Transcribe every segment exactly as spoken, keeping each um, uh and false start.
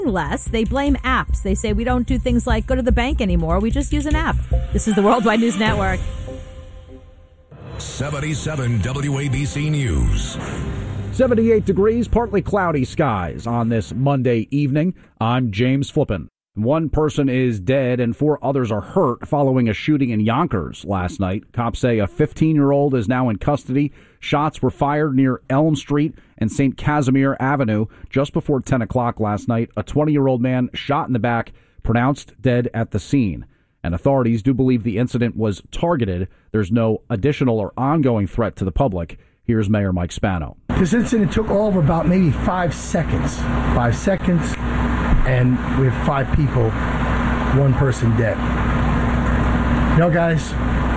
less. They blame apps. They say we don't do things like go to the bank anymore. We just use an app. This is the Worldwide News Network. seventy-seven W A B C News. seventy-eight degrees, partly cloudy skies on this Monday evening. I'm James Flippin. One person is dead and four others are hurt following a shooting in Yonkers last night. Cops say a fifteen-year-old is now in custody. Shots were fired near Elm Street and Saint Casimir Avenue just before ten o'clock last night. A twenty-year-old man shot in the back, pronounced dead at the scene. And authorities do believe the incident was targeted. There's no additional or ongoing threat to the public. Here's Mayor Mike Spano. This incident took all of about maybe five seconds. Five seconds, and we have five people, one person dead. You know, guys,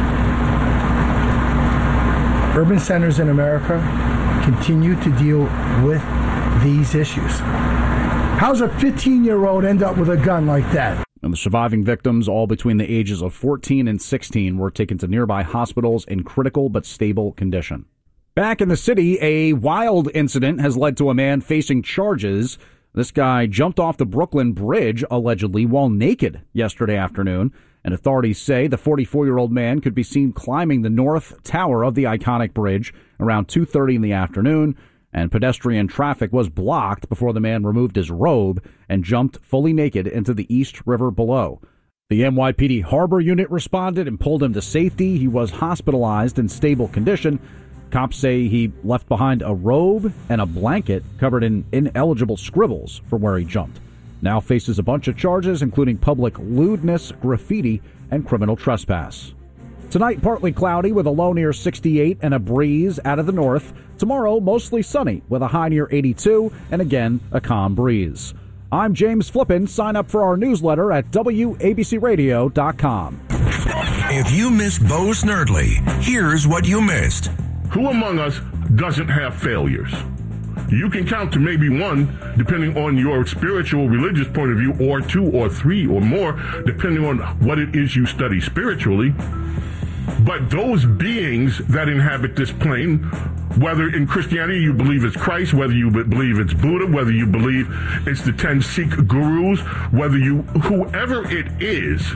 urban centers in America continue to deal with these issues. How's a fifteen-year-old end up with a gun like that? And the surviving victims, all between the ages of fourteen and sixteen, were taken to nearby hospitals in critical but stable condition. Back in the city, a wild incident has led to a man facing charges. This guy jumped off the Brooklyn Bridge, allegedly, while naked yesterday afternoon. And authorities say the forty-four-year-old man could be seen climbing the north tower of the iconic bridge around two thirty in the afternoon. And pedestrian traffic was blocked before the man removed his robe and jumped fully naked into the East River below. The N Y P D Harbor unit responded and pulled him to safety. He was hospitalized in stable condition. Cops say he left behind a robe and a blanket covered in ineligible scribbles from where he jumped. Now faces a bunch of charges, including public lewdness, graffiti, and criminal trespass. Tonight, partly cloudy with a low near sixty-eight and a breeze out of the north. Tomorrow, mostly sunny with a high near eighty-two and again, a calm breeze. I'm James Flippin. Sign up for our newsletter at W A B C radio dot com. If you missed Bo Snerdley, here's what you missed. Who among us doesn't have failures? You can count to maybe one, depending on your spiritual, religious point of view, or two or three or more, depending on what it is you study spiritually. But those beings that inhabit this plane, whether in Christianity you believe it's Christ, whether you believe it's Buddha, whether you believe it's the ten Sikh gurus, whether you, whoever it is,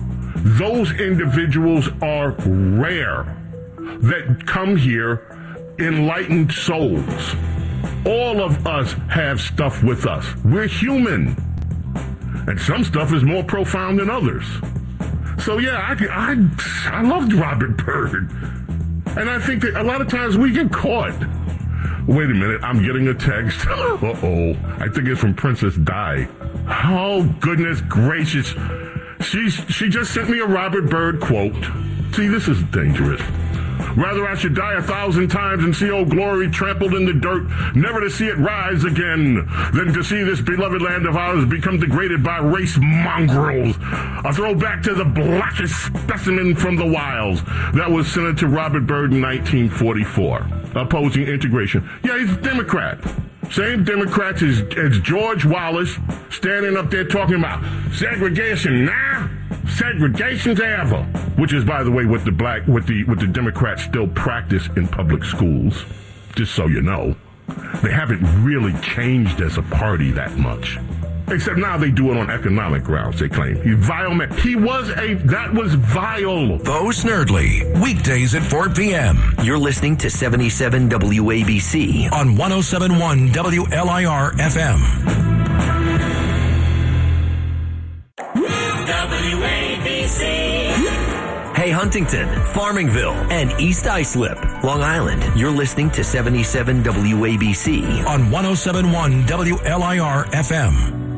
those individuals are rare that come here enlightened souls. All of us have stuff with us. We're human. And some stuff is more profound than others. So yeah, I, I, I loved Robert Byrd. And I think that a lot of times we get caught. Wait a minute, I'm getting a text. Uh-oh. I think it's from Princess Di. Oh, goodness gracious. She's, she just sent me a Robert Byrd quote. See, this is dangerous. Rather I should die a thousand times and see old glory trampled in the dirt, never to see it rise again, than to see this beloved land of ours become degraded by race mongrels. A throwback to the blackest specimen from the wilds. That was Senator Robert Byrd in nineteen forty-four, opposing integration. Yeah, he's a Democrat. Same Democrats as, as George Wallace standing up there talking about segregation now, segregation's ever, which is, by the way, what the black, what the what the Democrats still practice in public schools. Just so you know, they haven't really changed as a party that much. Except now they do it on economic grounds, they claim. He vile man. He was a, that was vile. Bo Snerdley, weekdays at four p.m. You're listening to seventy-seven W A B C on one oh seven point one W L I R F M. W A B C. Hey, Huntington, Farmingville, and East Islip, Long Island. You're listening to seventy-seven W A B C on one oh seven point one W L I R F M.